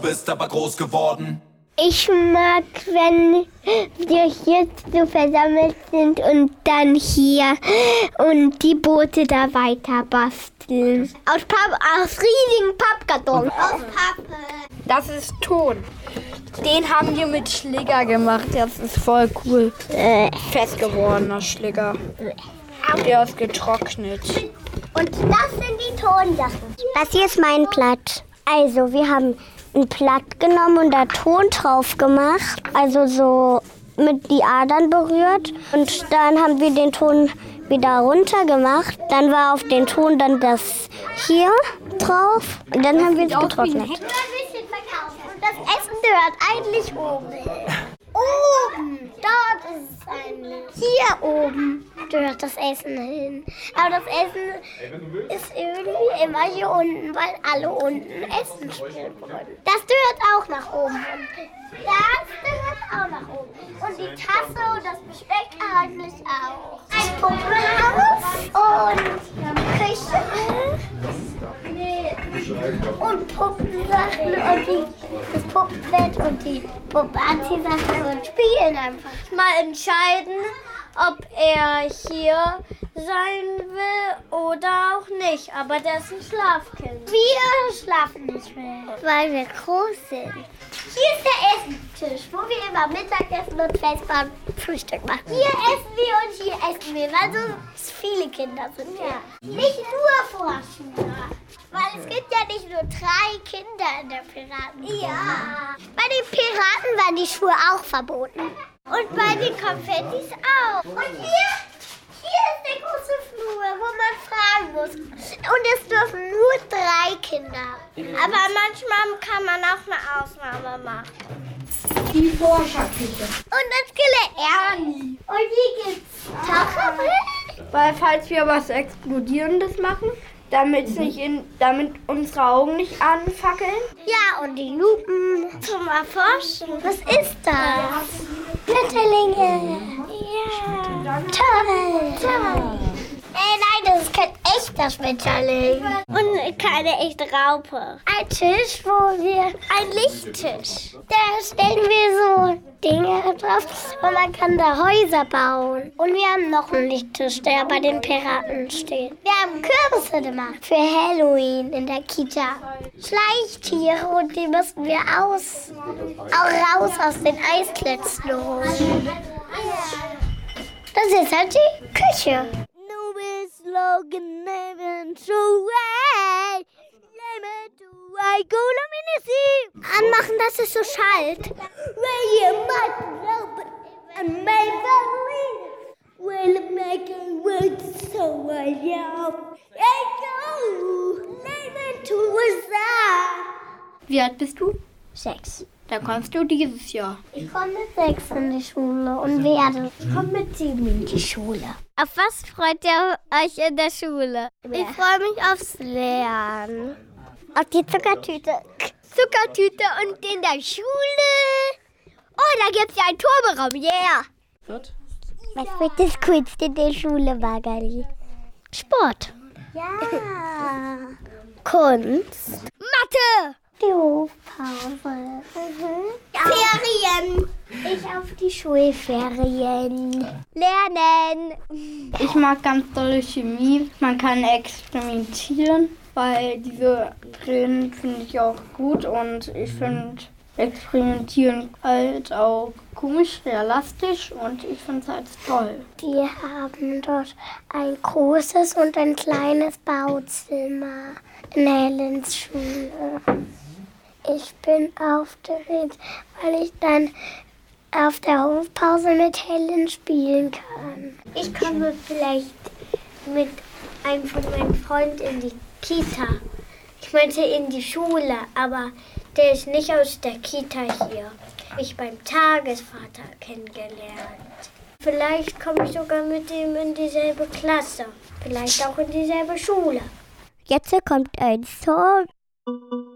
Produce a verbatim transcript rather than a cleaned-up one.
bist aber groß geworden. Ich mag, wenn wir hier so versammelt sind und dann hier und die Boote da weiter basteln. Aus, Papp, aus riesigen Pappkartons. Aus Pappe. Das ist Ton. Den haben wir mit Schläger gemacht. Das ist voll cool. Äh. Fest gewordener Schläger. Der ist getrocknet. Und das sind die Tonsachen. Das hier ist mein Blatt. Also, wir haben ein Blatt genommen und da Ton drauf gemacht. Also so mit die Adern berührt. Und dann haben wir den Ton wieder runter gemacht. Dann war auf den Ton dann das hier drauf. Und dann haben wir es getrocknet. Das Essen gehört eigentlich oben. Oben, dort ist es eigentlich. Hier oben gehört das Essen hin. Aber das Essen ist irgendwie immer hier unten, weil alle unten Essen spielen wollen. Das gehört auch nach oben. Das gehört auch nach oben. Und die Tasse und das Besteck eigentlich auch. Ein Puppenhaus und Küche. Und Puppensachen und die, das Puppenbett und die Puppenanziehsachen und spielen einfach. Mal entscheiden, ob er hier sein will oder auch nicht. Aber der ist ein Schlafkind. Wir schlafen nicht mehr, weil wir groß sind. Hier ist der Essenstisch, wo wir immer Mittagessen und Vesper Frühstück machen. Hier essen wir und hier essen wir, weil so viele Kinder sind hier. Nicht nur Vorschüler. Weil es gibt ja nicht nur drei Kinder in der Piraten. Ja. Bei den Piraten waren die Schuhe auch verboten. Und bei den Konfettis auch. Und hier, hier ist der große Flur, wo man fragen muss. Und es dürfen nur drei Kinder. Aber manchmal kann man auch eine Ausnahme machen. Die Forscherküche. Und das Skelett Ernie. Und hier gibt's Taucherbrillen. Weil falls wir was Explodierendes machen, damit nicht in, damit unsere Augen nicht anfackeln. Ja, und die Lupen zum Erforschen. Was ist das? Schmetterlinge. Ja. Toll. Toll. Ey, nein, das ist kein echter Schmetterling. Und keine echte Raupe. Ein Tisch, wo wir... Ein Lichttisch. Da stellen wir so Dinge drauf und man kann da Häuser bauen. Und wir haben noch einen Lichttisch, der bei den Piraten steht. Wir haben Kürbisse gemacht für Halloween in der Kita. Schleichtiere und die müssen wir aus, auch raus aus den Eisplätzen holen. Das ist halt die Küche. Anmachen, dass es so schallt. Wie alt bist du? Sechs. Da kommst du dieses Jahr. Ich komme mit sechs in die Schule und werde. Ich komme mit sieben in die Schule. Auf was freut ihr euch in der Schule? Ich freue mich aufs Lernen. Auf die Zuckertüte. Zuckertüte und in der Schule. Oh, da gibt's ja einen Turmraum, yeah. Wird? Was wird das Coolste in der Schule, Margali? Sport. Ja. Kunst. Mathe. Die Hofpause. Mhm. Ja. Ferien. Ich auf die Schulferien. Lernen. Ich mag ganz dolle Chemie. Man kann experimentieren, weil diese Brillen finde ich auch gut und ich finde Experimentieren halt auch komisch, realistisch und ich finde es halt toll. Wir haben dort ein großes und ein kleines Bauzimmer in Helens Schule. Ich bin aufgeregt, weil ich dann auf der Hofpause mit Helen spielen kann. Ich komme vielleicht mit einem von meinen Freunden in die Kita. Ich meinte in die Schule, aber der ist nicht aus der Kita hier. Ich beim Tagesvater kennengelernt. Vielleicht komme ich sogar mit ihm in dieselbe Klasse. Vielleicht auch in dieselbe Schule. Jetzt kommt ein Song.